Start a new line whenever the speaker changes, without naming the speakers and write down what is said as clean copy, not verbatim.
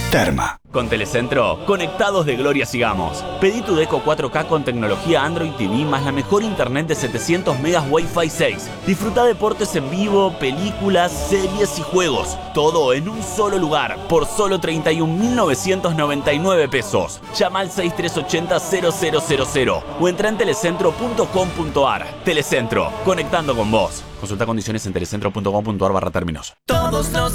Terma.
Con Telecentro, conectados de gloria sigamos. Pedí tu Deco 4K con tecnología Android TV más la mejor internet de 700 megas Wi-Fi 6. Disfruta deportes en vivo, películas, series y juegos. Todo en un solo lugar, por solo 31.999 pesos. Llama al 6380-0000 o entra en telecentro.com.ar. Telecentro, conectando con vos. Consulta condiciones en telecentro.com.ar/términos.
Todos los